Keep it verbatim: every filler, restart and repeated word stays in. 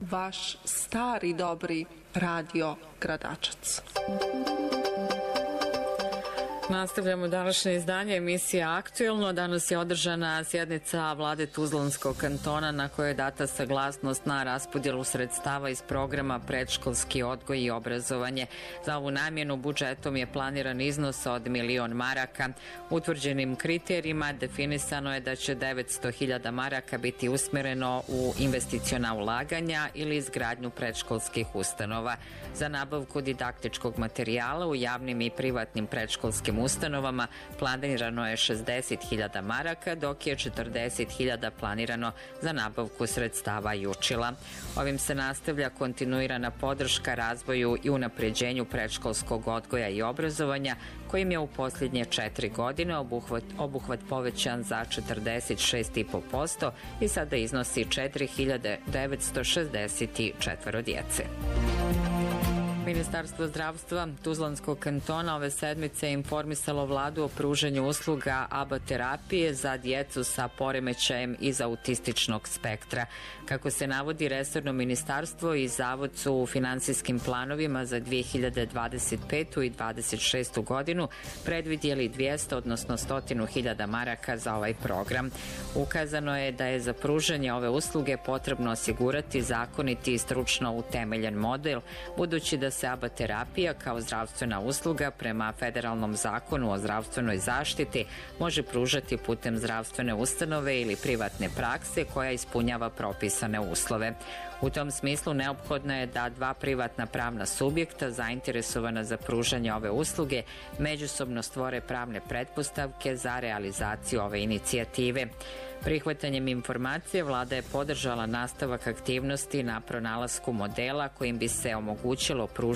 vaš stari dobri radio Gradačac. Nastavljamo današnje izdanje emisije Aktuelno. Danas je održana sjednica vlade Tuzlanskog kantona na kojoj je data saglasnost na raspodjelu sredstava iz programa predškolski odgoj i obrazovanje. Za ovu namjenu budžetom je planiran iznos od milion maraka. Utvrđenim kriterijima definisano je da će devetsto hiljada maraka biti usmjereno u investiciona ulaganja ili izgradnju predškolskih ustanova. Za nabavku didaktičkog materijala u javnim i privatnim predškolskim ustanovama planirano je šezdeset hiljada maraka, dok je četrdeset hiljada planirano za nabavku sredstava i učila. Ovim se nastavlja kontinuirana podrška razvoju i unapređenju predškolskog odgoja i obrazovanja, kojim je u posljednje četiri godine obuhvat, obuhvat povećan za četrdeset šest zarez pet posto i sada iznosi četiri hiljade devetsto šezdeset četiri djece. Ministarstvo zdravstva Tuzlanskog kantona ove sedmice je informisalo vladu o pružanju usluga A B A terapije za djecu sa poremećajem iz autističnog spektra. Kako se navodi, resorno ministarstvo i zavod su u finansijskim planovima za dvije hiljade dvadeset petu i dvadeset šestu godinu predvidjeli dvjesto, odnosno sto hiljada maraka za ovaj program. Ukazano je da je za pružanje ove usluge potrebno osigurati zakoniti i stručno utemeljen model, budući da se A B A terapija kao zdravstvena usluga prema Federalnom zakonu o zdravstvenoj zaštiti može pružati putem zdravstvene ustanove ili privatne prakse koja ispunjava propisane uslove. U tom smislu neophodno je da dva privatna pravna subjekta zainteresovana za pružanje ove usluge međusobno stvore pravne pretpostavke za realizaciju ove inicijative. Prihvatanjem informacije vlada je podržala nastavak aktivnosti na pronalasku modela kojim bi se omogućilo pružanje